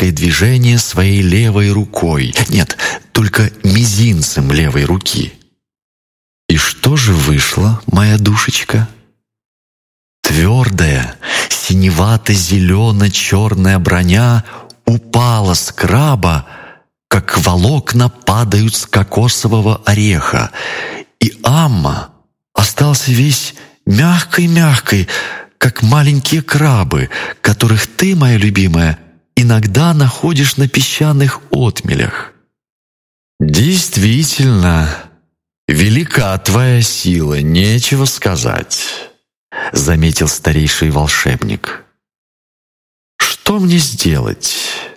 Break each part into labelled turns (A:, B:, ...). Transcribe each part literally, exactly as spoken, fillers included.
A: резкое движение своей левой рукой. Нет, только мизинцем левой руки. И что же вышло, моя душечка? Твердая, синевато-зелено-черная броня упала с краба, как волокна падают с кокосового ореха, и Амма остался весь мягкой-мягкой, как маленькие крабы, которых ты, моя любимая, иногда находишь на песчаных отмелях. Действительно, велика твоя сила, нечего сказать, заметил старейший волшебник. Что мне сделать?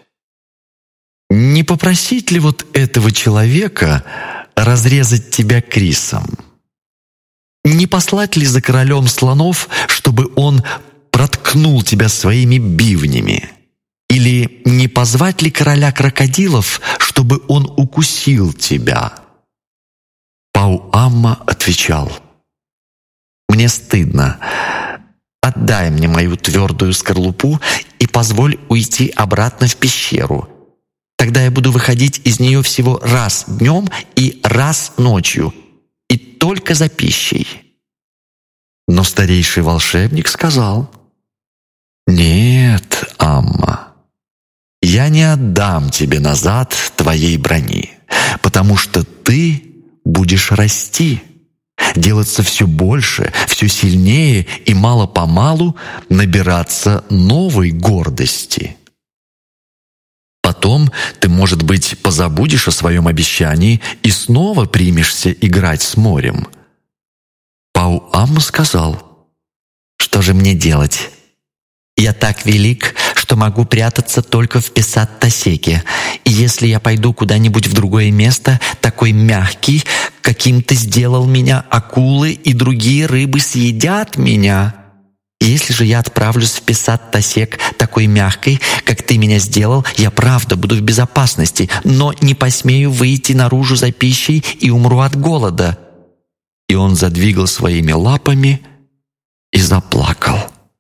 A: Не попросить ли вот этого человека разрезать тебя крисом? Не послать ли за королем слонов, чтобы он проткнул тебя своими бивнями? Или не позвать ли короля крокодилов, чтобы он укусил тебя?» Пау-Амма отвечал: «Мне стыдно. Отдай мне мою твердую скорлупу и позволь уйти обратно в пещеру. Тогда я буду выходить из нее всего раз днем и раз ночью, и только за пищей». Но старейший волшебник сказал: «Нет, Амма, я не отдам тебе назад твоей брони, потому что ты будешь расти, делаться все больше, все сильнее и мало-помалу набираться новой гордости. Потом ты, может быть, позабудешь о своем обещании и снова примешься играть с морем». Пау-Амма сказал: «Что же мне делать? Я так велик, что могу прятаться только в Писат-Тасеке, и если я пойду куда-нибудь в другое место, такой мягкий, каким ты сделал меня, акулы и другие рыбы съедят меня. Если же я отправлюсь в Писат-Тасек такой мягкой, как ты меня сделал, я правда буду в безопасности, но не посмею выйти наружу за пищей и умру от голода». И он задвигал своими лапами и заплакал.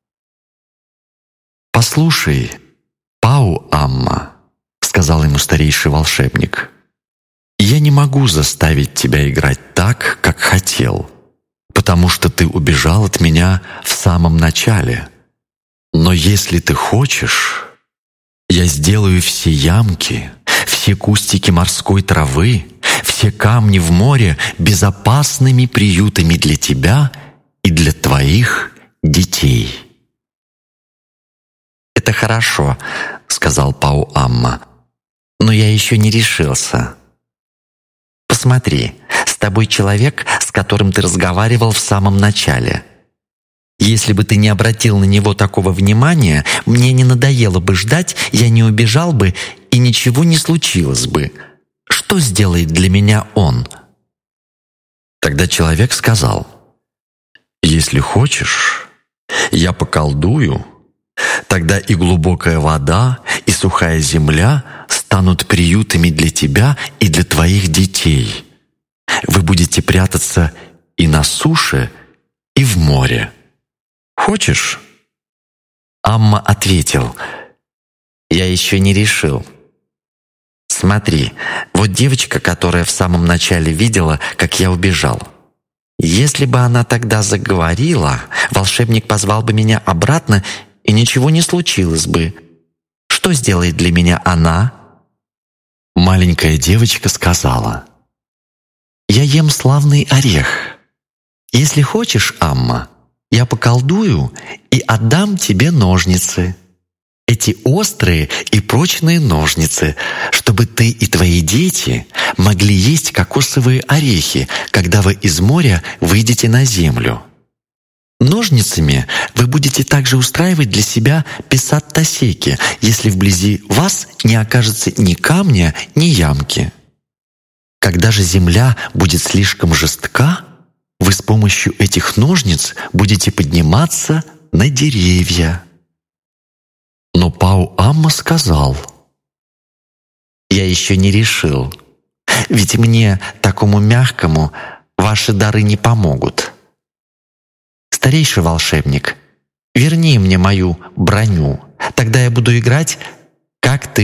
A: «Послушай, Пау-Амма, — сказал ему старейший волшебник, — я не могу заставить тебя играть так, как хотел, потому что ты убежал от меня в самом начале. Но если ты хочешь, я сделаю все ямки, все кустики морской травы, все камни в море безопасными приютами для тебя и для твоих детей». «Это хорошо, — сказал Пау-Амма, — но я еще не решился. Посмотри, с тобой человек, с которым ты разговаривал в самом начале. Если бы ты не обратил на него такого внимания, мне не надоело бы ждать, я не убежал бы, и ничего не случилось бы. Что сделает для меня он?» Тогда человек сказал: «Если хочешь, я поколдую, тогда и глубокая вода, и сухая земля станут приютами для тебя и для твоих детей. Вы будете прятаться и на суше, и в море. Хочешь?» Амма ответил: «Я еще не решил. Смотри, вот девочка, которая в самом начале видела, как я убежал. Если бы она тогда заговорила, волшебник позвал бы меня обратно, и ничего не случилось бы. Что сделает для меня она?» Маленькая девочка сказала: «Я ем славный орех. Если хочешь, Амма, я поколдую и отдам тебе ножницы. Эти острые и прочные ножницы, чтобы ты и твои дети могли есть кокосовые орехи, когда вы из моря выйдете на землю. Ножницами вы будете также устраивать для себя Писат-Тасеки, если вблизи вас не окажется ни камня, ни ямки. Когда же земля будет слишком жестка, вы с помощью этих ножниц будете подниматься на деревья». Но Пау-Амма сказал: «Я еще не решил, ведь мне, такому мягкому, ваши дары не помогут. Старейший волшебник, верни мне мою броню, тогда я буду играть, как ты